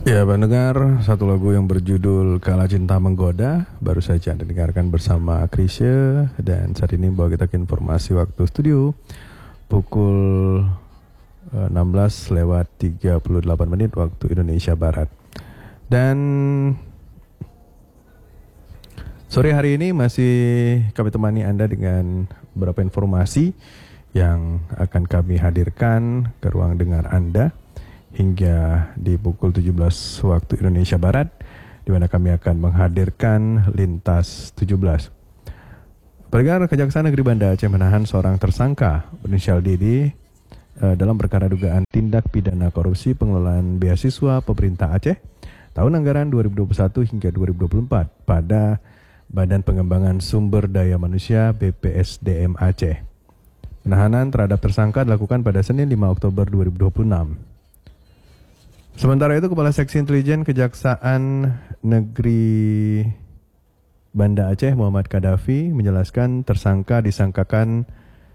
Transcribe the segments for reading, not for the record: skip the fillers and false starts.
Ya, pendengar, satu lagu yang berjudul Kala Cinta Menggoda baru saja Anda dengarkan bersama Krisya. Dan saat ini bawa kita ke informasi waktu studio pukul 16 lewat 38 menit waktu Indonesia Barat. Dan sore hari ini masih kami temani Anda dengan beberapa informasi yang akan kami hadirkan ke ruang dengar Anda hingga di pukul 17 waktu Indonesia Barat, di mana kami akan menghadirkan Lintas 17. Pendengar, Kejaksaan Negeri Banda Aceh menahan seorang tersangka berinisial DD dalam perkara dugaan tindak pidana korupsi pengelolaan beasiswa pemerintah Aceh tahun anggaran 2021 hingga 2024 pada Badan Pengembangan Sumber Daya Manusia BPSDM Aceh. Penahanan terhadap tersangka dilakukan pada Senin 5 Oktober 2026. Sementara itu, Kepala Seksi Intelijen Kejaksaan Negeri Banda Aceh Muhammad Kadafi menjelaskan tersangka disangkakan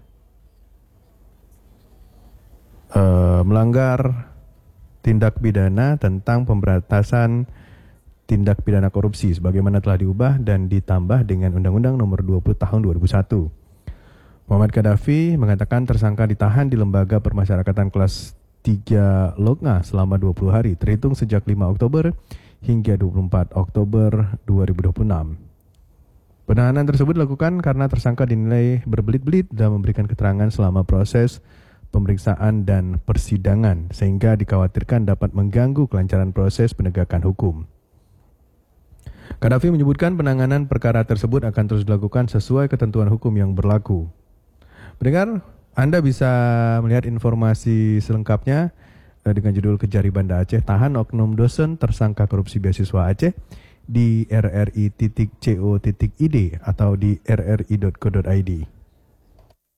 melanggar tindak pidana tentang pemberantasan tindak pidana korupsi sebagaimana telah diubah dan ditambah dengan Undang-Undang Nomor 20 Tahun 2001. Muhammad Kadafi mengatakan tersangka ditahan di Lembaga Permasyarakatan kelas 3 Loknga selama 20 hari terhitung sejak 5 Oktober hingga 24 Oktober 2026. Penahanan tersebut dilakukan karena tersangka dinilai berbelit-belit dalam memberikan keterangan selama proses pemeriksaan dan persidangan sehingga dikhawatirkan dapat mengganggu kelancaran proses penegakan hukum. Kadafi menyebutkan penanganan perkara tersebut akan terus dilakukan sesuai ketentuan hukum yang berlaku. Pendengar, Anda bisa melihat informasi selengkapnya dengan judul Kejari Banda Aceh tahan oknum dosen tersangka korupsi beasiswa Aceh di rri.co.id atau di rri.co.id.